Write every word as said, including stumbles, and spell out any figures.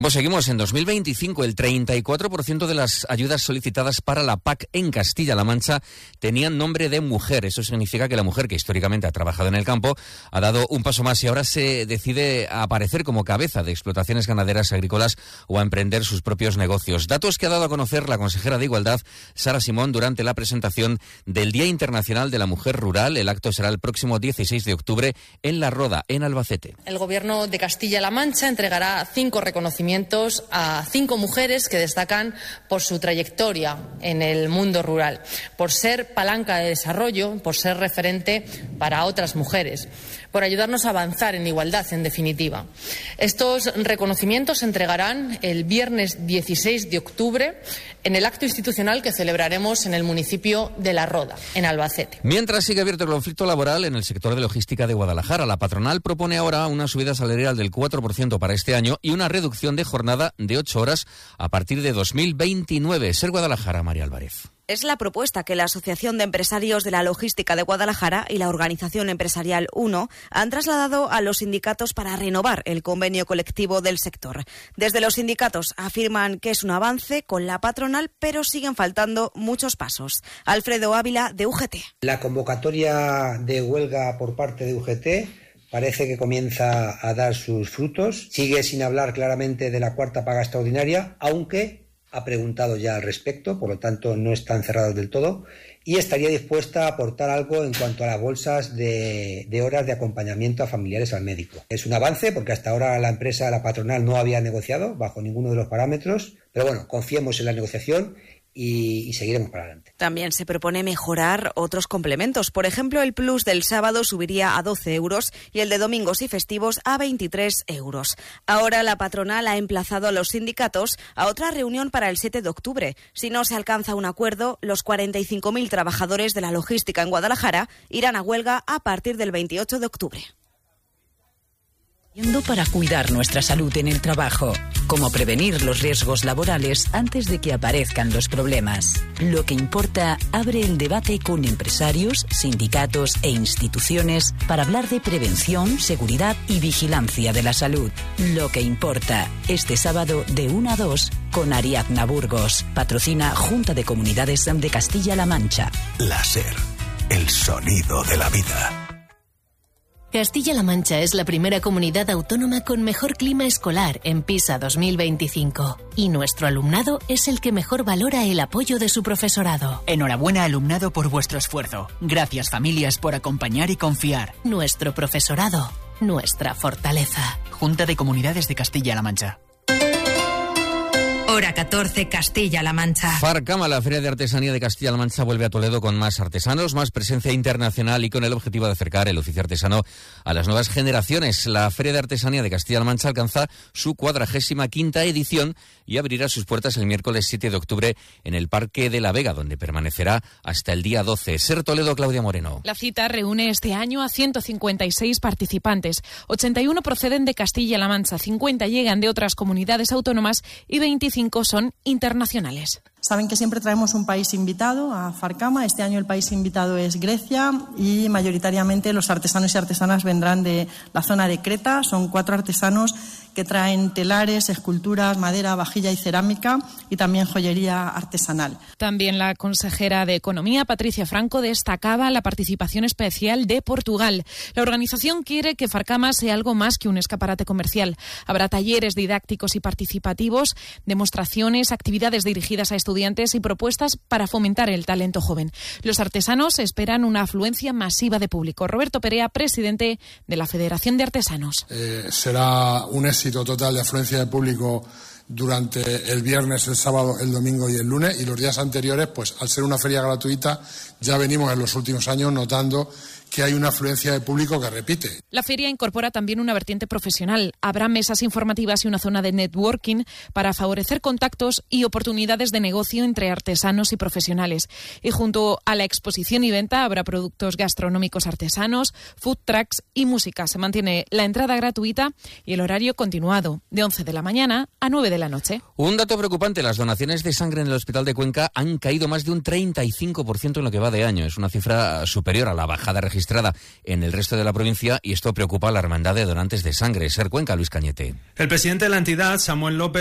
Pues seguimos en dos mil veinticinco. El treinta y cuatro por ciento de las ayudas solicitadas para la P A C en Castilla-La Mancha tenían nombre de mujer. Eso significa que la mujer, que históricamente ha trabajado en el campo, ha dado un paso más y ahora se decide a aparecer como cabeza de explotaciones ganaderas, agrícolas o a emprender sus propios negocios. Datos que ha dado a conocer la consejera de Igualdad, Sara Simón, durante la presentación del Día Internacional de la Mujer Rural. El acto será el próximo dieciséis de octubre en La Roda, en Albacete. El Gobierno de Castilla-La Mancha entregará cinco reconocimientos a cinco mujeres que destacan por su trayectoria en el mundo rural, por ser palanca de desarrollo, por ser referente para otras mujeres, por ayudarnos a avanzar en igualdad, en definitiva. Estos reconocimientos se entregarán el viernes dieciséis de octubre en el acto institucional que celebraremos en el municipio de La Roda, en Albacete. Mientras sigue abierto el conflicto laboral en el sector de logística de Guadalajara, la patronal propone ahora una subida salarial del cuatro por ciento para este año y una reducción de jornada de ocho horas a partir de dos mil veintinueve. Ser Guadalajara, María Álvarez. Es la propuesta que la Asociación de Empresarios de la Logística de Guadalajara y la Organización Empresarial uno han trasladado a los sindicatos para renovar el convenio colectivo del sector. Desde los sindicatos afirman que es un avance con la patronal, pero siguen faltando muchos pasos. Alfredo Ávila, de U G T. La convocatoria de huelga por parte de U G T parece que comienza a dar sus frutos. Sigue sin hablar claramente de la cuarta paga extraordinaria, aunque ha preguntado ya al respecto, por lo tanto no están cerrados del todo, y estaría dispuesta a aportar algo en cuanto a las bolsas de, de horas de acompañamiento a familiares al médico. Es un avance porque hasta ahora la empresa, la patronal, no había negociado bajo ninguno de los parámetros, pero bueno, confiemos en la negociación Y, y seguiremos para adelante. También se propone mejorar otros complementos. Por ejemplo, el plus del sábado subiría a doce euros y el de domingos y festivos a veintitrés euros. Ahora la patronal ha emplazado a los sindicatos a otra reunión para el siete de octubre. Si no se alcanza un acuerdo, los cuarenta y cinco mil trabajadores de la logística en Guadalajara irán a huelga a partir del veintiocho de octubre. Para cuidar nuestra salud en el trabajo, cómo prevenir los riesgos laborales antes de que aparezcan los problemas. Lo que importa abre el debate con empresarios, sindicatos e instituciones para hablar de prevención, seguridad y vigilancia de la salud. Lo que importa, este sábado de una a dos con Ariadna Burgos. Patrocina Junta de Comunidades de Castilla-La Mancha. La SER, el sonido de la vida. Castilla-La Mancha es la primera comunidad autónoma con mejor clima escolar en PISA dos mil veinticinco. Y nuestro alumnado es el que mejor valora el apoyo de su profesorado. Enhorabuena, alumnado, por vuestro esfuerzo. Gracias, familias, por acompañar y confiar. Nuestro profesorado, nuestra fortaleza. Junta de Comunidades de Castilla-La Mancha. Hora catorce, Castilla-La Mancha. Farcama, la Feria de Artesanía de Castilla-La Mancha, vuelve a Toledo con más artesanos, más presencia internacional y con el objetivo de acercar el oficio artesano a las nuevas generaciones. La Feria de Artesanía de Castilla-La Mancha alcanza su cuadragésima quinta edición y abrirá sus puertas el miércoles siete de octubre en el Parque de la Vega, donde permanecerá hasta el día doce. Ser Toledo, Claudia Moreno. La cita reúne este año a ciento cincuenta y seis participantes. ochenta y uno proceden de Castilla-La Mancha, cincuenta llegan de otras comunidades autónomas y veinticinco son internacionales. Saben que siempre traemos un país invitado a Farcama. Este año el país invitado es Grecia y mayoritariamente los artesanos y artesanas vendrán de la zona de Creta. Son cuatro artesanos que traen telares, esculturas, madera, vajilla y cerámica y también joyería artesanal. También la consejera de Economía, Patricia Franco, destacaba la participación especial de Portugal. La organización quiere que Farcama sea algo más que un escaparate comercial. Habrá talleres didácticos y participativos, demostraciones, actividades dirigidas a estudiantes y propuestas para fomentar el talento joven. Los artesanos esperan una afluencia masiva de público. Roberto Perea, presidente de la Federación de Artesanos. Eh, será un éxito total de afluencia de público durante el viernes, el sábado, el domingo y el lunes, y los días anteriores, pues al ser una feria gratuita, ya venimos en los últimos años notando que hay una afluencia de público que repite. La feria incorpora también una vertiente profesional. Habrá mesas informativas y una zona de networking para favorecer contactos y oportunidades de negocio entre artesanos y profesionales. Y junto a la exposición y venta habrá productos gastronómicos artesanos, food trucks y música. Se mantiene la entrada gratuita y el horario continuado, de once de la mañana a nueve de la noche. Un dato preocupante, las donaciones de sangre en el Hospital de Cuenca han caído más de un treinta y cinco por ciento en lo que va de año. Es una cifra superior a la bajada registrada registrada en el resto de la provincia y esto preocupa a la Hermandad de Donantes de Sangre. Ser Cuenca, Luis Cañete. El presidente de la entidad, Samuel López,